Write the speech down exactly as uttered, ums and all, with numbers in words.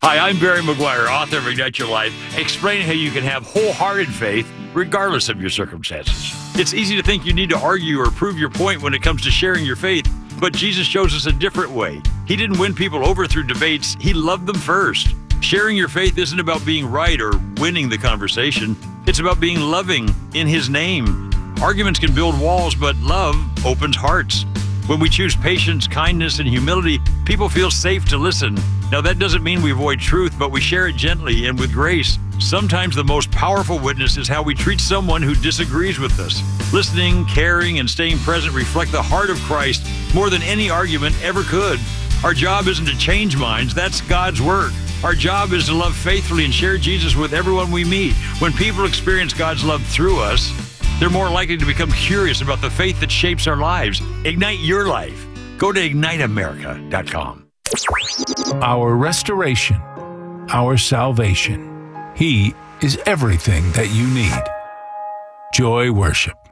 Hi, I'm Barry McGuire, author of Ignite Your Life, explaining how you can have wholehearted faith regardless of your circumstances. It's easy to think you need to argue or prove your point when it comes to sharing your faith, but Jesus shows us a different way. He didn't win people over through debates. He loved them first. Sharing your faith isn't about being right or winning the conversation. It's about being loving in His name. Arguments can build walls, but love opens hearts. When we choose patience, kindness, and humility, people feel safe to listen. Now, that doesn't mean we avoid truth, but we share it gently and with grace. Sometimes the most powerful witness is how we treat someone who disagrees with us. Listening, caring, and staying present reflect the heart of Christ more than any argument ever could. Our job isn't to change minds. That's God's work. Our job is to love faithfully and share Jesus with everyone we meet. When people experience God's love through us, they're more likely to become curious about the faith that shapes our lives. Ignite your life. Go to ignite america dot com. Our restoration, our salvation. He is everything that you need. Joy Worship.